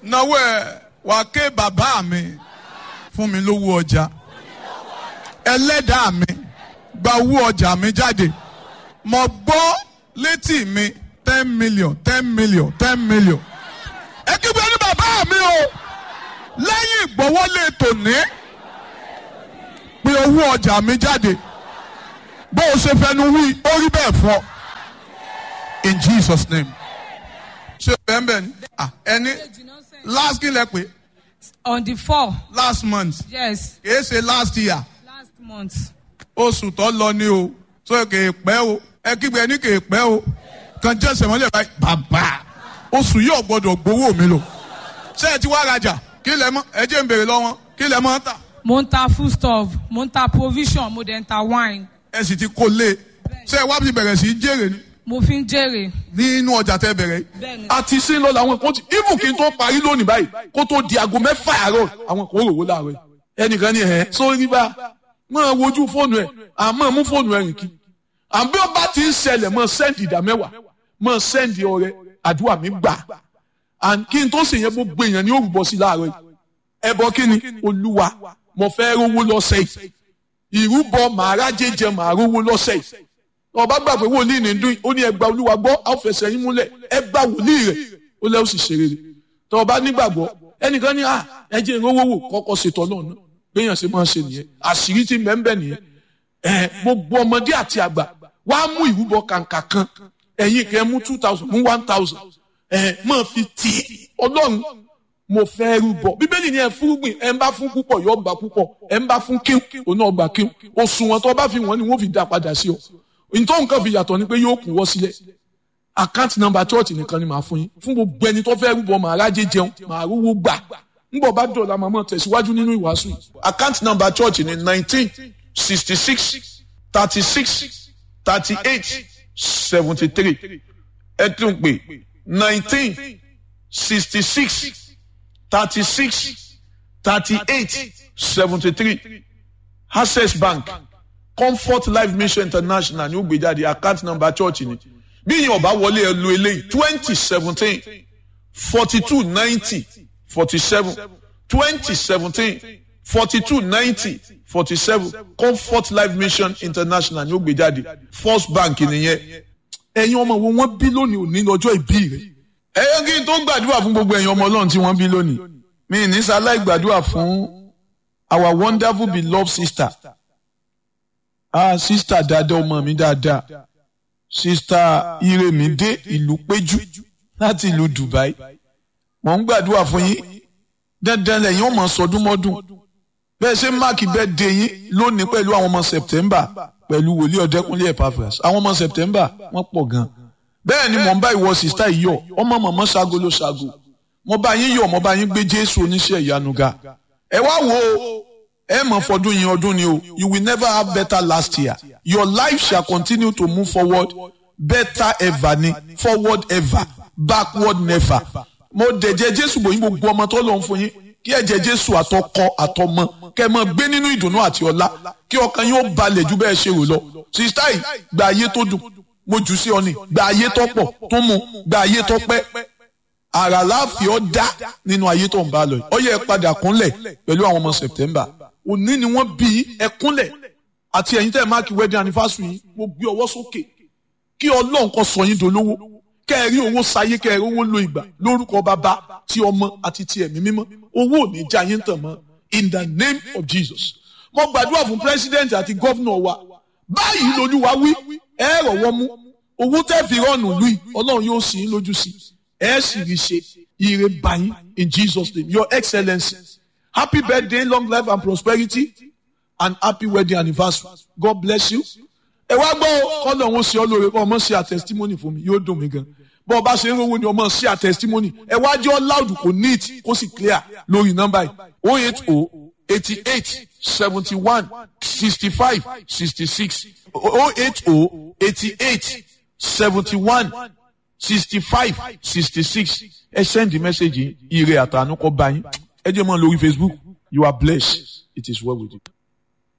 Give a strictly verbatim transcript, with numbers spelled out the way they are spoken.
náwó ẹ wà ké bàbá mi fún mi lówó ọjà. Ẹlẹ́dàá mi gba owó ọjà mi jáde. Mo gbọ́ létí mi ten million ten million ten million. Ẹ kí wọ́n ní bàbá mi o. Lẹ́yìn ìgbọ́wọ́lé tòní pé owó ọjà mi jáde. Bó o ṣe fẹnu wí ó rí bẹ́ẹ̀ fọ́. In Jesus' name. Ṣé bẹ́ẹ̀ bẹ́ẹ̀ ni? Ẹni last kí lẹ pé? On the four. Last month. Yes. Kìí ṣe last year. Last month. Oṣù tó lọ ni o. So kìí pẹ́ o. Ẹ kígbe ní kìí pẹ́ o. Kan jẹ́ sẹ̀mọ́lẹ̀ báyìí. Bàbá. Oṣù yóò gbọdọ̀ gbowó mi lò. Ṣé ẹ ti wá rajà? Kí lẹ mọ̀? Ẹ jẹ́ ń bèrè lọ́wọ́. Kí lẹ mọ̀ ń tà? Mo ń ta foodstuff, mo ń ta provision, mo dẹ̀ ń ta wine. Ẹ sì ti kó lé. Ṣé ẹ wá ti bẹ̀rẹ̀ sí í jèrè ni? Mo fi ń jèrè. Nínú ọjà tẹ bẹ̀rẹ̀. Bẹ́ẹ̀ni. àti sí lọ làwọn kan ti even kí n tó parí lónìí báyìí kó tó di aago mẹ́fà àárọ̀ àwọn kan ó rò wó láàárọ̀ yìí. ẹnìkan ní ẹ̀ sórí bá máa wojú fóònù ẹ̀ àmọ́ mú fóònù ẹ̀ rìn kí. àbí ọba ti ń ṣẹlẹ̀ mọ́ sẹ́ǹdì ìdá mẹ́wàá mọ́ sẹ́ǹdì ọrẹ àdúrà mi gbà. and kí n tó sì yẹn gbogbo èèyàn ní òrùbọ sí láàárọ̀ yìí. ẹbọ kí ni olúwa mo fẹ́ rówó lọ́sẹ̀ yìí. ìrúbọ màá jẹjẹ màá rówó lọ́sẹ̀ yìí. ọba gbà pé wòlíì ní dún ó ní ẹgbà olúwa gbọ́ á fẹsẹ̀ yín múlẹ̀ ẹgbà wòlíì rẹ̀ ó lẹ́ ó sì ṣeré rẹ̀ tọ́ ọba nígbàgbọ́ ẹnìkan ní à ẹjẹ́ ìrówó wò kọ́kọ́ ṣètò náà náà béèyàn ṣe máa ń ṣe nìyẹn àṣírí tí mẹ́ńbẹ́ nìyẹn ẹ gbogbo ọmọdé àti àgbà wàá mú ìrúbọ kàǹkà kan ẹ̀yin kẹ́ mú two thousand mú one thousand ẹ máa fi tì í ọlọ́run mo fẹ́ rúbọ bíbélì ni ẹ fúrúgbìn ẹ ń bá fún púpọ̀ yóò gbà púpọ̀ ẹ ń bá fún kíw òun náà gbà kíw òṣùwọ̀n tó bá fi wọ́n ni wọ́n fi dá padà sí ọ nítorí nǹkan fi yàtọ̀ ni pé yóò kún wọ́ sílẹ̀ account number church nìkan ni màá fún yín fún gbogbo ẹni tó fẹ́ rúbọ màá rájẹ jẹun màá rówó gbà ńbọ̀ bá dọ̀la màmá tẹ̀síwájú nínú ìwàásù yìí. account number church ni nineteen sixty six thirty six thirty eight seventy three ẹ tún pè nineteen sixty six thirty six thirty eight seventy three access bank comfort life mission international ní ó gbé jáde account number church ni bí yín ọba wọlé ẹ lo eléyìí twenty seventeen forty two ninety forty seven twenty seventeen forty two ninety forty seven comfort life mission international ní ó gbé jáde first bank nìyẹn. ẹ̀yin ọmọ wo wọ́n bí lónìí òní lọ́jọ́ ìbí rẹ̀. ẹ̀yọ́ kí n tó gbàdúrà fún gbogbo ẹ̀yin ọmọ ọlọ́run tí wọ́n bí lónìí mi ní sáláì gbàdúrà fún our wonderful beloved sister. Ah, sista dáadáa ọmọ mi dáadáa sista Iremide ìlú péjú láti ìlú Dubai mo ń gbàdúrà fún yín dandan lẹ́yìn ọmọ sọdúnmọ́dún bẹ́ẹ̀ ṣe máàkì bẹ́ẹ̀ dé yín lónìí pẹ̀lú àwọn ọmọ September pẹ̀lú wòlíì Ọ̀dẹ́kúnlé Epaphras àwọn ọmọ September wọ́n pọ̀ gan bẹ́ẹ̀ ni mo ń bá ìwọ sista yìí yọ̀ ọmọ mọ̀mọ́ ṣago ló ṣago mo bá yín yọ̀ mo bá yín gbé Jésù oníṣẹ́ ìyanu ga ẹ wá wò ó ẹ mọ̀ fọdún yín ọdún ni o you will never have better last year your life shall continue to move forward better ever ni forward ever backward never mo dẹ̀jẹ̀ Jésù bò yín gbogbo ọmọ tó lọ́n fún yín kí ẹ̀jẹ̀ Jésù àtọkọ àtọmọ kẹ́ mọ́ gbé nínú ìdùnnú àti ọlá kí ọkàn yín ó balẹ̀ ju bẹ́ẹ̀ ṣe rò lọ sista yìí gba ayé tó dùn mo jù sí ọ ni gba ayé tó pọ̀ tó mu gba ayé tó pẹ́ àrà láàfin ọ dá nínú ayé tó ń bá lọ yìí ó yẹ padà kúnlẹ̀ pẹ̀lú àwọn ọmọ September òní ni wọ́n bí ẹkúnlẹ̀ àti ẹ̀yin tẹ́ ẹ̀ máàkì wedding anniversary yìí mo gbé ọwọ́ sókè kí Ọlọ́run kó sọ yín dolówó kẹ́ ẹ rí owó sáyé kẹ́ ẹ rí owó lo ìgbà lórúkọ bàbá ti ọmọ àti ti ẹ̀mí mímọ́ owó ò ní já yín tàn mọ́ in the name of Jesus mo gbàdúrà fún president àti governor wa báyìí lolúwa wí ẹ rọ̀wọ́ mú owó tẹ́ fi rọ́ọ̀nù lùi Ọlọ́run yóò sì yín lójú sí ẹ sì rí ṣe ire báyìí in Jesus name your excellency. Happy birthday, long life and prosperity, and happy wedding anniversary. God bless you. Ẹ wá gbọ́ kọ́lọ̀ wọn ṣe ọlọ́rẹ̀ kọ́ ọmọ ṣe àtẹ̀sítímọ́nì fún mi yóò dùn mí gan. Bọ́ ọba ṣe ń rówó ni ọmọ ṣe àtẹ̀sítímọ́nì. Ẹ wá jẹ́ loud kò neat kó sì clear lórí nọ́mbà yìí. oh eight oh eighty-eight seventy-one sixty-five sixty-six oh eight oh eighty-eight seventy-one sixty-five sixty-six. Ẹ send the message yìí ire àtànú kọ́ bá yín. Ẹ jẹ́ mọ́ lórí Facebook. You are blessed. It is well with you.